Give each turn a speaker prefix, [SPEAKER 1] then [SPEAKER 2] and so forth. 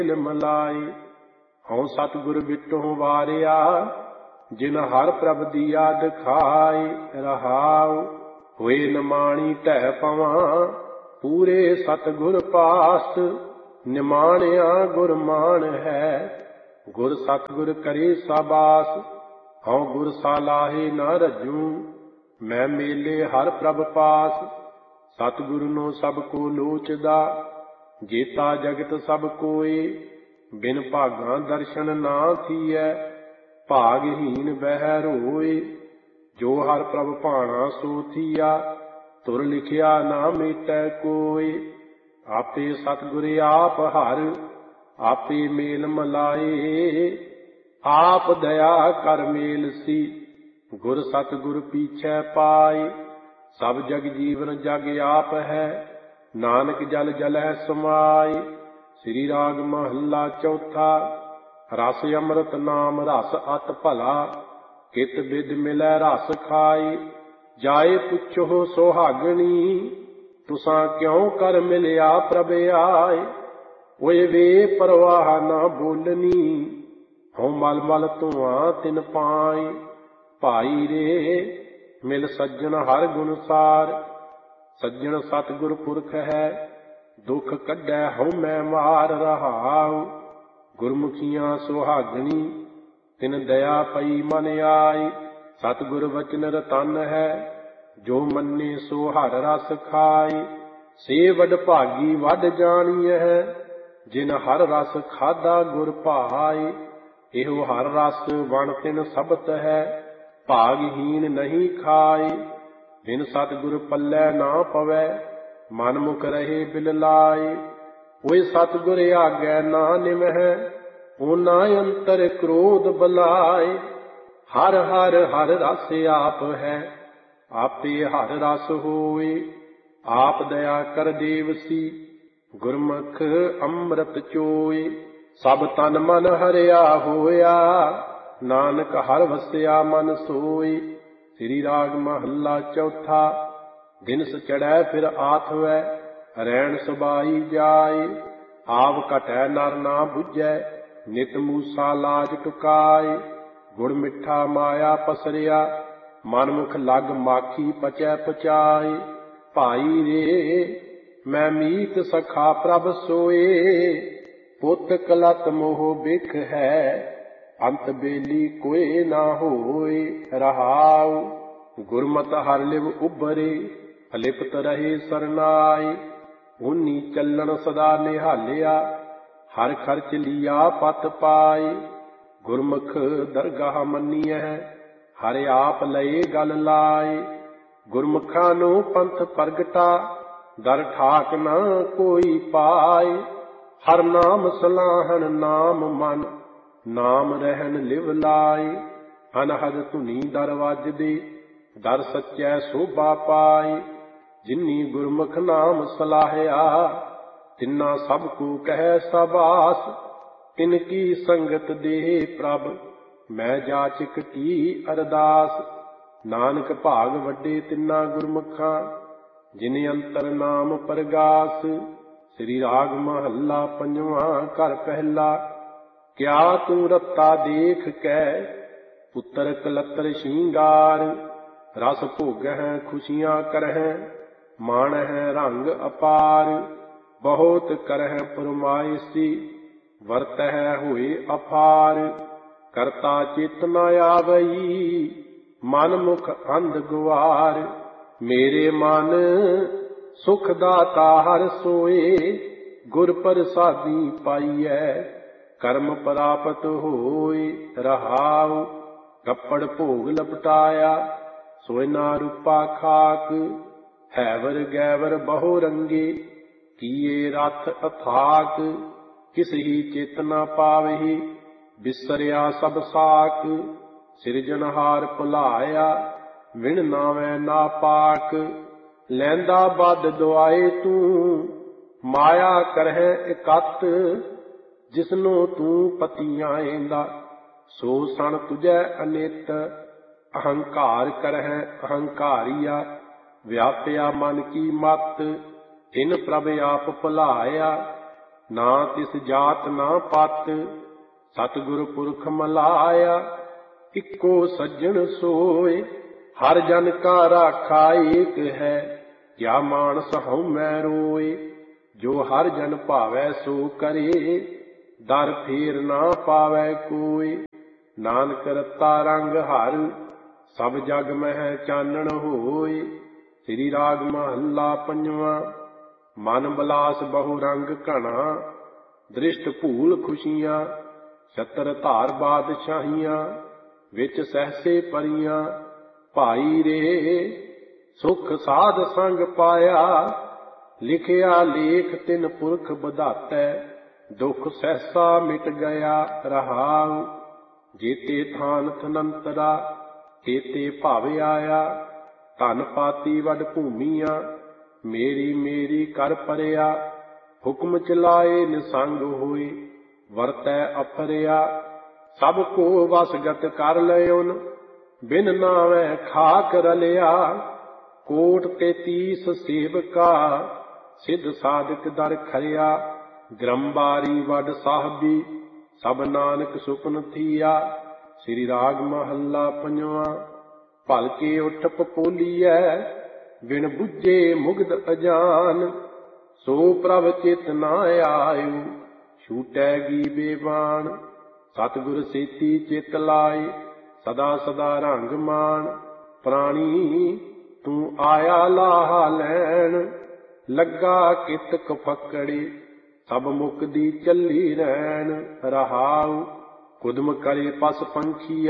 [SPEAKER 1] ਮਲਾਈ। ਹਉ ਸਤਿਗੁਰ ਵਿਟੋ ਵਾਰਿਆ, ਜਿਨ ਹਰ ਪ੍ਰਭ ਦੀਆ ਦਿਖਾਈ। ਰਹਾਉ ਹੋਏ ਨਿਮਾਣੀ ਢਹਿ ਪਵਾਂ, ਪੂਰੇ ਸਤਿਗੁਰ ਪਾਸ। ਨਿਮਾਣਿਆ ਗੁਰ ਮਾਨ ਹੈ, ਗੁਰ ਸਤਿਗੁਰ ਕਰੇ ਸਾਬਾਸ। ਹਉ ਗੁਰ ਸਾਲਾਹੇ ਨਾ ਰੱਜੂ, ਮੈਂ ਮੇਲੇ ਹਰ ਪ੍ਰਭ ਪਾਸ। ਸਤਿਗੁਰ ਨੂੰ ਸਭ ਕੋ ਲੋਚਦਾ, ਜੇਤਾ ਜਗਤ ਸਭ ਕੋਏ। ਬਿਨ ਭਾਗਾਂ ਦਰਸ਼ਨ ਨਾ ਥੀਐ, ਭਾਗਹੀਨ ਬਹਿ ਰੋਏ। ਜੋ ਹਰ ਪ੍ਰਭ ਭਾਣਾ ਸੋ ਥੀਆ, ਤੁਰ ਲਿਖਿਆ ਨਾ ਮੇਟੈ ਕੋਇ। ਆਪੇ ਸਤਿਗੁਰ ਆਪ ਹਰ, ਆਪੇ ਮੇਲ ਮਲਾਏ। ਆਪ ਦਇਆ ਕਰ ਮੇਲ ਸੀ, ਗੁਰ ਸਤਿਗੁਰ ਪੀਛੈ ਪਾਏ। ਸਭ ਜਗ ਜੀਵਨ ਜਗ ਆਪ ਹੈ, ਨਾਨਕ ਜਲ ਜਲਹਿ ਸਮਾਏ। ਸ੍ਰੀ ਰਾਗ ਮਹੱਲਾ ਚੌਥਾ। ਰਸ ਅੰਮ੍ਰਿਤ ਨਾਮ ਰਸ ਅਤਿ ਭਲਾ, ਕਿਤ ਬਿਦ ਮਿਲੈ ਰਸ ਖਾਈ। ਜਾਏ ਪੁੱਛੋ ਸੁਹਾਗਣੀ, ਤੁਸਾਂ ਕਿਉ ਕਰ ਮਿਲਿਆ ਪ੍ਰਭ ਆਏ। ਓਏ ਵੇ ਪਰਵਾਹ ਨਾ ਬੋਲਣੀ, ਹਉ ਮਲ ਮਲ ਧੂਆਂ ਤਿਨ ਪਾਈ। ਭਾਈ ਰੇ ਮਿਲ ਸੱਜਣ ਹਰ ਗੁਣ ਸਾਰ, ਸੱਜਣ ਸਤਿਗੁਰ ਪੁਰਖ ਹੈ। ਦੁਖ ਕੱਢੈ ਹਉਮੈ ਮਾਰ। ਰਹਾਉ ਗੁਰਮੁਖੀਆਂ ਸੁਹਾਗਣੀ, ਤਿਨ ਦਇਆ ਪਈ ਮਨ ਆਈ। ਸਤਿਗੁਰ ਵਚਨ ਰਤਨ ਹੈ, ਜੋ ਮੰਨੇ ਸੋ ਹਰ ਰਸ ਖਾਈ। ਸੇ ਵਡ ਭਾਗੀ ਵਡ ਜਾਣੀਐ, ਜਿਨ ਹਰ ਰਸ ਖਾਧਾ ਗੁਰ ਭਾਈ। ਇਹੋ ਹਰ ਰਸ ਵਣ ਤਿਨ ਸਬਤ ਹੈ, ਭਾਗਹੀਨ ਨਹੀਂ ਖਾਈ। ਬਿਨ ਸਤਿਗੁਰ ਪੱਲੇ ਨਾ ਪਵੈ, ਮਨ ਮੁਖ ਰਹੇ ਬਿਲ ਲਾਈ। ਓਏ ਸਤਿਗੁਰ ਆਗੈ ਨਾ ਨਿਮਹੈ, ਓਨਾ ਅੰਤਰ ਕ੍ਰੋਧ ਬਲਾਏ। ਹਰ ਹਰ ਹਰ ਰਸ ਆਪ ਹੈ, ਆਪੇ ਹਰ ਰਸ ਹੋਏ। ਆਪ ਦਇਆ ਕਰ ਦੇਵਸੀ, ਗੁਰਮੁਖ ਅੰਮ੍ਰਿਤ ਚੋਏ। ਸਭ ਤਨ ਮਨ ਹਰਿਆ ਹੋਇਆ, ਨਾਨਕ ਹਰ ਵਸਿਆ ਮਨ ਸੋਏ। ਸ੍ਰੀ ਰਾਗ ਮਹੱਲਾ ਚੌਥਾ। ਦਿਨਸ ਚੜ੍ਹੈ ਫਿਰ ਆਥਵੈ, ਰੈਣ ਸਬਾਈ ਜਾਏ। ਆਵ ਘਟੈ ਨਰ ਨਾ ਬੁਝੈ, ਨਿਤ ਮੂਸਾ ਲਾਜ ਟੁਕਾਏ। ਗੁੜ ਮਿੱਠਾ ਮਾਇਆ ਪਸਰਿਆ, ਮਨ ਮੁਖ ਲਗ ਮਾਖੀ ਪਚੈ ਪਚਾਏ। ਭਾਈ ਰੇ ਮੈਂ ਮੀਤ ਸਖਾ ਪ੍ਰਭ ਸੋਏ, ਪੁੱਤ ਕਲਤ ਮੋਹ ਬਿਖ ਹੈ। ਅੰਤ ਬੇਲੀ ਕੋਇ ਨਾ ਹੋਏ। ਰਹਾਉ ਗੁਰਮਤਿ ਹਰਿ ਲਿਵ ਉਭਰੇ, ਅਲਿਪਤ ਰਹੇ ਸਰਨਾਏ। ਓਨੀ ਚੱਲਣ ਸਦਾ ਨਿਹਾਲਿਆ, ਹਰ ਖਰਚ ਲੀਆ ਪਤ ਪਾਏ। ਗੁਰਮੁਖ ਦਰਗਾਹ ਮੰਨੀਐ, ਹਰਿ ਆਪ ਲਏ ਗਲ ਲਾਏ। ਗੁਰਮੁਖਾਂ ਨੂੰ ਪੰਥ ਪ੍ਰਗਟਾ, ਦਰ ਠਾਕ ਨਾ ਕੋਈ ਪਾਏ। ਹਰ ਨਾਮ ਸਲਾਹਣ ਨਾਮ ਮਨ, ਨਾਮ ਰਹਿਣ ਲਿਵ ਲਾਏ। ਅਨਹਦ ਧੁਨੀ ਦਰ ਵੱਜਦੇ, ਦਰ ਸੱਚੈ ਸੋਭਾ ਪਾਏ। ਜਿਨੀ ਗੁਰਮੁਖ ਨਾਮ ਸਲਾਹਿਆ, ਤਿਨਾ ਸਭ ਕੋ ਕਹਿ ਸਾਬਾਸ। ਤਿਨ ਕੀ ਸੰਗਤ ਦੇ ਪ੍ਰਭ, ਮੈਂ ਜਾਚਕ ਕੀ ਅਰਦਾਸ। ਨਾਨਕ ਭਾਗ ਵੱਡੇ ਤਿਨਾ ਗੁਰਮੁਖਾਂ, ਜਿਨ ਅੰਤਰ ਨਾਮ ਪਰਗਾਸ। ਸ੍ਰੀ ਰਾਗ ਮਹੱਲਾ ਪੰਜਵਾਂ। ਘਰ ਪਹਿਲਾ। ਕਿਆ ਤੂੰ ਰੱਤਾ ਦੇਖ ਕੈ, ਪੁੱਤਰ ਕਲਤਰ ਸ਼ਿੰਗਾਰ। ਰਸ ਭੋਗਹਿ ਖੁਸ਼ੀਆਂ ਕਰਹਿ, ਮਾਣਹਿ ਰੰਗ ਅਪਾਰ। ਬਹੁਤ ਕਰਹਿ ਫੁਰਮਾਇਸੀ, ਵਰਤਹਿ ਹੋਏ ਅਫਾਰ। ਕਰਤਾ ਚਿਤ ਨ ਆਵਈ, ਮਨ ਮੁਖ ਅੰਧ ਗੁਆਰ। ਮੇਰੇ ਮਨ ਸੁਖ ਦਾਤਾ ਹਰਿ ਸੋਏ, ਗੁਰ ਪ੍ਰਸਾਦੀ ਪਾਈਐ, ਕਰਮ ਪ੍ਰਾਪਤ ਹੋਏ। ਰਹਾਉ ਕੱਪੜ ਭੋਗ ਲਪਟਾਇਆ, ਸੋਇਨਾ ਰੂਪਾ ਖਾਕ। ਹੈਵਰ ਗੈਵਰ ਬਹੁ ਰੰਗੇ, ਕੀਏ ਰਥ ਅਥਾਕ। ਕਿਸ ਹੀ ਚਿਤ ਨ ਪਾਵਹੀ, ਬਿਸਰਿਆ ਸਭ ਸਾਕ। ਸਿਰਜਣਹਾਰ ਭੁਲਾਇਆ, ਵਿਣ ਨਾਵੈ ਨਾ ਪਾਕ। ਲੈਂਦਾ ਬਦ ਦੁਆਏ ਤੂੰ, ਮਾਇਆ ਕਰਹਿ ਇਕੱਤ। ਜਿਸਨੂੰ ਤੂੰ ਪਤੀ ਆਏਂਦਾ, ਸੋ ਸਣ ਤੁਝੈ ਅਨਿਤ। ਅਹੰਕਾਰ ਕਰਹਿ ਅਹੰਕਾਰੀਆ, ਵਿਆਪਿਆ ਮਨ ਕੀ ਮਤ। ਤਿਨ ਪ੍ਰਭ ਆਪ ਭੁਲਾਇਆ, ਨਾ ਤਿਸ ਜਾਤ ਨਾ ਪਤ, ਸਤਿਗੁਰ ਪੁਰਖ ਮਲਾਇਆ। ਇੱਕੋ ਸੱਜਣ ਸੋਏ, ਹਰ ਜਨ ਕਾ ਰਾਖਾ ਏਕ ਹੈ, ਕਿਆ ਮਾਨਸ ਹਉਮੈ ਰੋਏ। ਜੋ ਹਰ ਜਨ ਭਾਵੈ ਸੋ ਕਰੇ, ਦਰ ਫੇਰ ਨਾ ਪਾਵੈ ਕੋਇ। ਨਾਨਕ ਰਤਾ ਰੰਗ ਹਰ, ਸਭ ਜਗ ਮਹਿ ਚਾਨਣ ਹੋਏ। ਸ੍ਰੀ ਰਾਗ ਮਹੱਲਾ ਪੰਜਵਾਂ। ਮਨ ਬਲਾਸ ਬਹੁ ਰੰਗ ਘਣਾ, ਦ੍ਰਿਸ਼ਟ ਭੂਲ ਖੁਸ਼ੀਆਂ। ਛਤਰ ਧਾਰ ਬਾਦਸ਼ਾਹੀਆਂ, ਵਿੱਚ ਸਹਸੇ ਪਰੀਆਂ। ਭਾਈ ਰੇ ਸੁਖ ਸਾਧ ਸੰਗ ਪਾਇਆ, ਲਿਖਿਆ ਲੇਖ ਤਿਨ ਪੁਰਖ ਬਧਾਤੈ। ਦੁਖ ਸਹਿਸਾ ਮਿਟ ਗਿਆ ਰਹਾਉ, ਜੇਤੇ ਥਾਨ ਥਨੰਤਰਾ, ਤੇਤੇ ਭਵ ਆਇਆ। ਧਨ ਪਾਤੀ ਵੱਡ ਭੂਮੀਆਂ, ਮੇਰੀ ਮੇਰੀ ਕਰ ਪਰਿਆ। ਹੁਕਮ ਚਲਾਏ ਨਿਸੰਗ ਹੋਏ, ਵਰਤੈ ਅਫਰਿਆ। ਸਭ ਕੋ ਵਸਗਤ ਕਰ ਲਇਉਨ, ਬਿਨ ਨਾਵੈ ਖਾਕ ਰਲਿਆ। ਕੋਟ 33 ਸੇਵਕਾ, ਸਿੱਧ ਸਾਧਕ ਦਰ ਖਰਿਆ। ਗ੍ਰੰਬਾਰੀ ਵੱਡ ਸਾਹਿਬੀ, ਸਭ ਨਾਨਕ ਸੁਪਨ ਥੀਆ। ਸ੍ਰੀ ਰਾਗ ਮਹੱਲਾ ਪੰਜਵਾਂ। ਭਲਕੇ ਉਠ ਪਪੋਲੀਐ, ਬਿਨ ਬੁੱਝੇ ਮੁਗਧ ਅਜਾਨ। ਸੋ ਪ੍ਰਭ ਚਿਤ ਨਾ ਆਇਉ, ਛੂਟੈ ਗੀ ਬੇਬਾਨ। ਸਤਿਗੁਰ ਸੇਤੀ ਚਿਤ ਲਾਏ, ਸਦਾ ਸਦਾ ਰੰਗ ਮਾਨ। ਪ੍ਰਾਣੀ ਤੂੰ ਆਇਆ ਲਾਹਾ ਲੈਣ, ਲੱਗਾ ਕਿਤਕ ਫੱਕੜੇ। ਸਭ ਮੁਕਦੀ ਚੱਲੀ ਰਹਿਣ ਰਹਾਉ, ਕੁਦਮ ਕਰੇ ਪਸ ਪੰਖੀਆ।